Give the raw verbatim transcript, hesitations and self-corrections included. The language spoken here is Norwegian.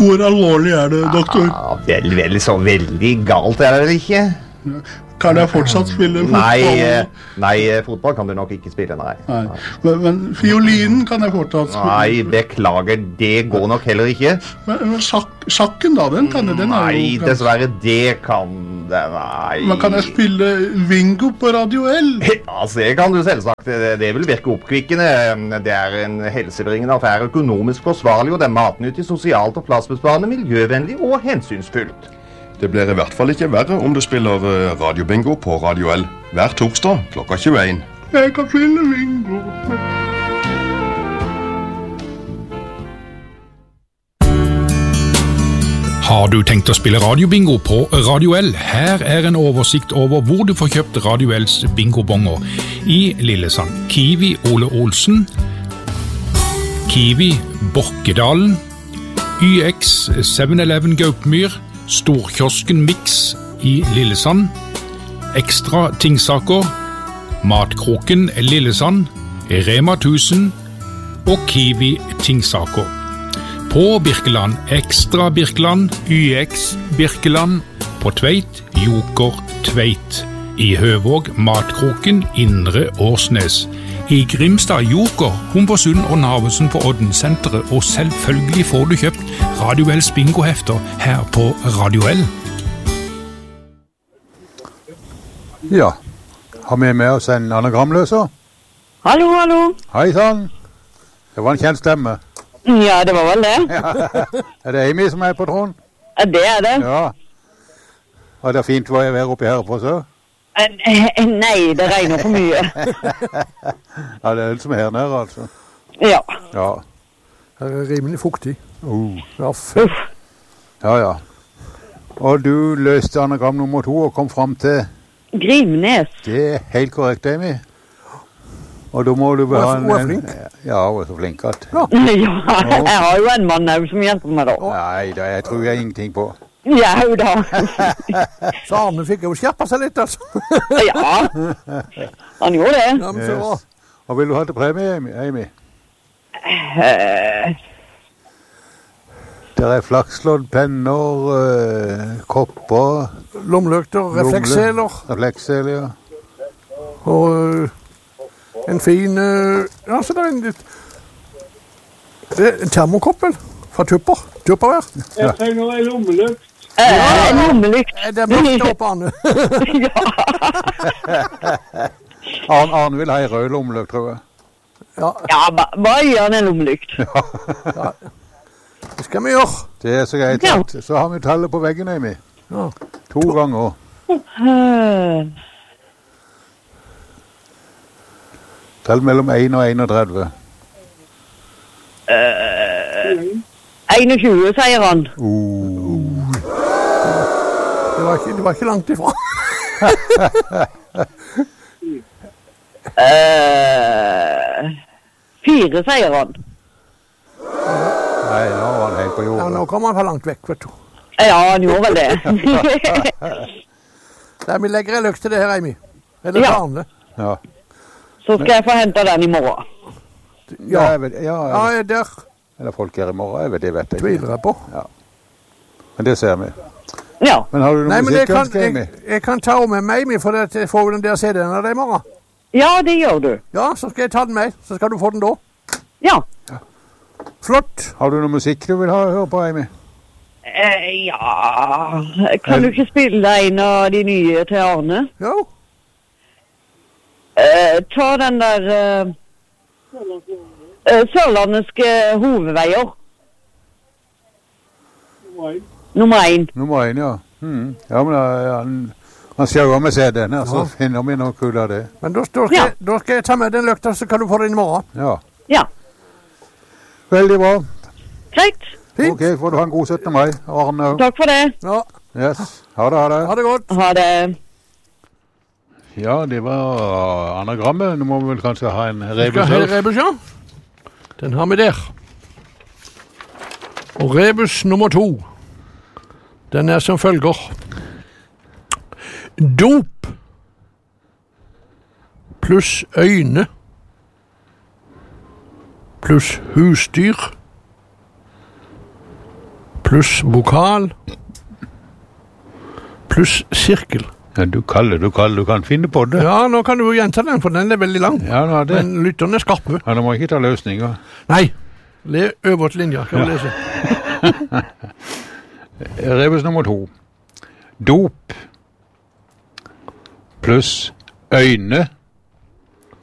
Hvor alvorlig er det, doktor? Ja, veldig, veldig, så veldig galt er det ikke. Kan jeg fortsatt spille fotball? Nei, nei, fotball kan du nok ikke spille, nei. Nei. Men, men fiolinen kan jeg fortsatt spille? Nei, beklager, det går nok heller ikke. Men, men sjakk, sjakken da, den kan jeg, den er Nei, jo... dessverre, det kan det, nei. Men kan jeg spille Vingo på Radio L? Ja, det kan du selvsagt. Det, det vil virke oppkvikkende. Det er en helsebringende affære, økonomisk forsvarlig, og det er matnyttig, sosialt og plassbesparende, miljøvennlig og hensynsfullt. Det blir i hvert fall ikke verre om du spiller radiobingo på Radio L hver torsdag klokka tjueen. Jeg kan spille Vingo. Har du tenkt å spille radiobingo på Radio L? Her er en oversikt over hvor du får kjøpt Radio L's bingobonger. I Lillesand, Kiwi Ole Olsen, Kiwi Borkedalen, Y X seven eleven Gaupmyr, Storkiosken Mix i Lillesand, Ekstra Tingsaker, Matkroken Lillesand, Rema tusen og Kiwi Tingsaker. På Birkeland, Ekstra Birkeland, Y X Birkeland, på Tveit, Joker Tveit. I Høvåg, Matkroken, Indre Årsnes. I Grimstad, Joker, Humbersund og Navesen på Odden-senteret, og selvfølgelig får du kjøpt Radio L's bingohefter her på Radio L. Ja, har vi med oss en anagramløser? Hallo, hallo. Hei sann, det var en kjent stemme. Ja, det var vel det. Ja. Er det Amy som er på tråden? Ja, det er det. Ja. Og det er fint å være oppi her på så? Nei, det regner for mye. Ja, det er det som er her nede, altså. Ja. Ja. Her er rimelig fuktig. Uh. Ja, f- Ja, ja. Og du løste anagram nummer to og kom frem til... Grimnes. Det er helt korrekt, Amy. Og da må du ha en... Hun er flink. Ja, hun er så flink at... Ja, jeg har jo en mann her som hjelper meg da. Nei, det jeg tror jeg ingenting på. Ja, jo da. Så Arne fikk jo skjerpe seg litt, altså. Ja, han gjorde det. Ja, men så bra. Yes. Hva vil du ha til premie, Amy? Amy? Eh, Det er flakslodd, penner, øh, kopper... Lommelykter, refleksseler. Refleksseler, ja. Og øh, en fin... Øh, ja, så det er en litt... Det er en termokoppel fra Tupper. Tupperware. Jeg trenger en lommelykt. eh, en lommelykt. Det er mørkt opp, Arne. Arne, Arne vil ha en rød lommelykt, tror jeg. Ja, Ja, ba- bare gi han en lommelykt. det skal vi gjøre. Det er så greit. Ja. at- Så har vi tallet på veggen, Amy. Ja. To ganger. Eh, Tall mellom en og enogtredve. enogtjue, sier han. Uh. Det var ikke, det var ikke langt ifra. Eh, fire, sier han. Nei, nå var han helt på Ja, jorda. nå kommer han for langt vekk, vet du. Ja, han gjorde vel det. Nei, vi legger en løk til det her, Amy. Eller Ja. til Arne. Ja. Så skal jeg få hente den i morgen. Ja, jeg vet, ja, Ja, ja. jeg der Eller folk her i morgen, jeg vet, det vet jeg ikke. tviler jeg på. Men det ser vi. Ja. Men har du Nei, noen men jeg kan, musikkønske, Amy? jeg, jeg kan ta med meg, Amy, for det, jeg får jo den der C D-en av deg i morgen. Ja, det gjør du. Ja, så skal jeg ta den med, så skal du få den da. Ja. Flott. Har du noe musikk du vil ha, høre på, Amy? Eh, ja. Kan du ikke spille en av de nye til Arne? Jo. Eh, ta den der eh, eh, Sørlandske hovedveier. Nummer én. Nummer en, ja. Hmm. Ja, men ja, han, han ser jo med C D-en her, så finner vi noe kul av det. Men da, da, skal, Ja. jeg, da skal jeg ta med den løkta, så kan du få den i morgen. Ja. Ja. Veldig bra. Greit. Fint. Ok, får du ha en god syttende mai, Arne. Takk for det. Ja, Yes. Ha det, ha det. ha det godt. Ha det. Ja, det var anagrammet. Nå må vi vel kanskje ha en Skal rebus ha her. rebus, ja. Den har vi der. Og rebus nummer to, den er som følger. Dop pluss øyne pluss husdyr pluss vokal, pluss sirkel. Ja, du kaller, du kaller, du kan finne på det. Ja, nå kan du jo gjenta den, for den er veldig lang. Ja, nå er det. Men lytterne er skarpe. Ja, da må jeg ikke ta løsninger. Nei, le øverst linja, kan vi lese. Rebus nummer to. Dop pluss øyne